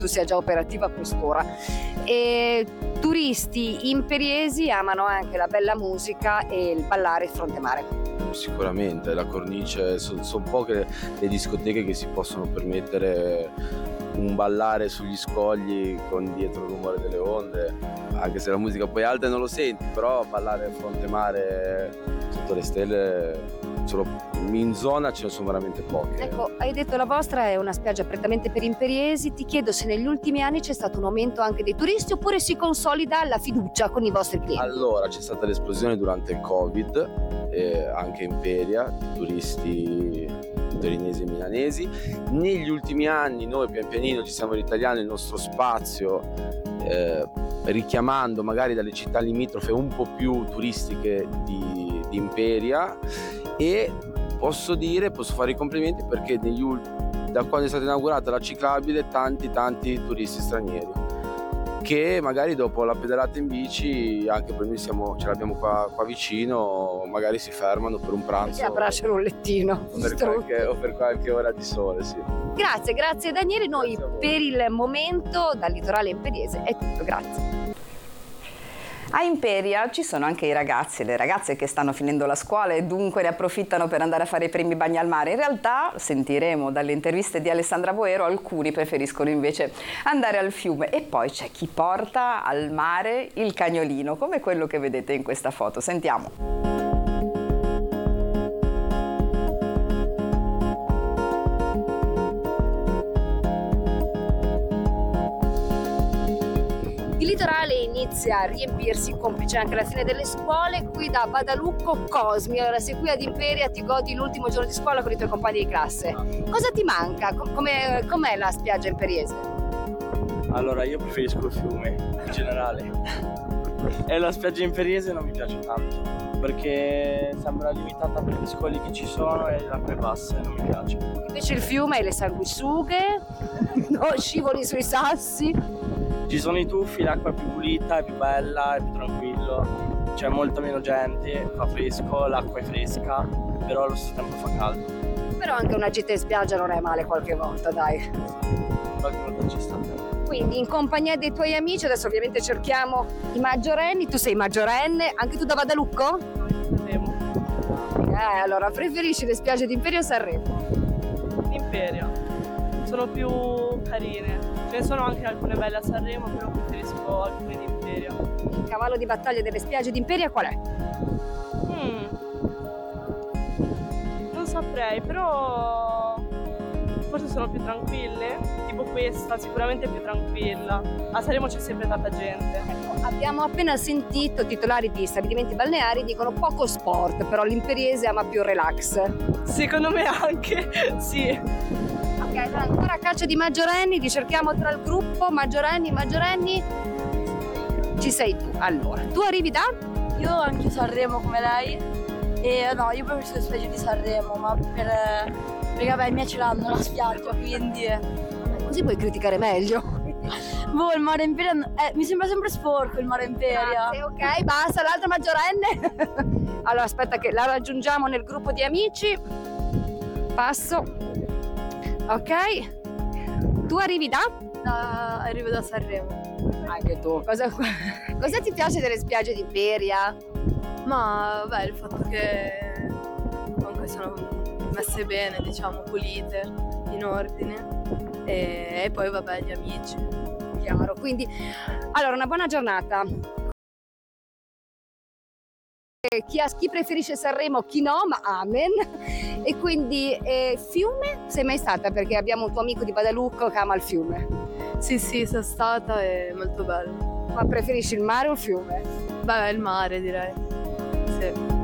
tu sia già operativa a quest'ora. E turisti imperiesi amano anche la bella musica e il ballare fronte mare. Sicuramente, la cornice, sono poche le discoteche che si possono permettere un ballare sugli scogli con dietro il rumore delle onde, anche se la musica poi è alta e non lo senti, però ballare fronte mare sotto le stelle, solo in zona ce ne sono veramente poche. Ecco, hai detto la vostra è una spiaggia prettamente per imperiesi, ti chiedo se negli ultimi anni c'è stato un aumento anche dei turisti oppure si consolida la fiducia con i vostri clienti? Allora, c'è stata l'esplosione durante il Covid, anche Imperia, turisti torinesi e milanesi. Negli ultimi anni noi pian pianino ci stiamo ritagliando il nostro spazio, richiamando magari dalle città limitrofe un po' più turistiche di Imperia, e posso fare i complimenti perché da quando è stata inaugurata la ciclabile tanti turisti stranieri che magari dopo la pedalata in bici, anche per noi ce l'abbiamo qua vicino, magari si fermano per un pranzo e abbracciano un lettino o per qualche ora di sole, sì. Grazie Daniele, noi per il momento dal litorale imperiese è tutto, grazie. A Imperia ci sono anche i ragazzi e le ragazze che stanno finendo la scuola e dunque ne approfittano per andare a fare i primi bagni al mare. In realtà, sentiremo dalle interviste di Alessandra Boero, alcuni preferiscono invece andare al fiume, e poi c'è chi porta al mare il cagnolino, come quello che vedete in questa foto. Sentiamo. Il litorale inizia a riempirsi, complice anche la fine delle scuole. Qui da Badalucco Cosmi. Allora, se qui ad Imperia ti godi l'ultimo giorno di scuola con i tuoi compagni di classe, cosa ti manca? Com'è la spiaggia imperiese? Allora, io preferisco il fiume in generale, e la spiaggia imperiese non mi piace tanto perché sembra limitata per gli scogli che ci sono e l'acqua è bassa e non mi piace. Invece il fiume hai le sanguisughe, no, scivoli sui sassi. Ci sono i tuffi, l'acqua è più pulita, è più bella, è più tranquillo, c'è molta meno gente, fa fresco, l'acqua è fresca, però allo stesso tempo fa caldo. Però anche una gita in spiaggia non è male qualche volta, dai. Qualche volta ci sta. Quindi in compagnia dei tuoi amici, adesso ovviamente cerchiamo i maggiorenni, tu sei maggiorenne, anche tu da Badalucco? Sanremo. Allora, preferisci le spiagge di Imperia o Sanremo? Imperia. Sono più carine. Ce ne sono anche alcune belle a Sanremo, però preferisco alcune di Imperia. Il cavallo di battaglia delle spiagge di Imperia qual è? Non saprei, però forse sono più tranquille. Tipo questa, sicuramente è più tranquilla. A Sanremo c'è sempre tanta gente. Ecco, abbiamo appena sentito titolari di stabilimenti balneari dicono poco sport, però l'imperiese ama più relax. Secondo me anche, sì. Ok, allora ancora a caccia di maggiorenni, li cerchiamo tra il gruppo, maggiorenni. Ci sei tu. Allora, tu arrivi da? Io anche Sanremo come lei, e no, io preferisco le spiagge di Sanremo, ma perché vabbè, i miei ce l'hanno la spiaggia, quindi Così puoi criticare meglio. boh, il mare Imperia mi sembra sempre sporco il mare Imperia. Grazie, ok, basta, l'altra maggiorenne. Allora aspetta che la raggiungiamo nel gruppo di amici. Passo. Ok, tu arrivi da? Arrivo da Sanremo. Anche tu. Cosa ti piace delle spiagge di Imperia? Ma vabbè, il fatto che comunque sono messe bene, diciamo, pulite, in ordine, e poi vabbè, gli amici. Chiaro, quindi allora una buona giornata. Chi preferisce Sanremo, chi no, ma amen. E quindi fiume, sei mai stata? Perché abbiamo un tuo amico di Badalucco che ama il fiume. Sì, sono stata, è molto bello. Ma preferisci il mare o il fiume? Beh, il mare direi. Sì.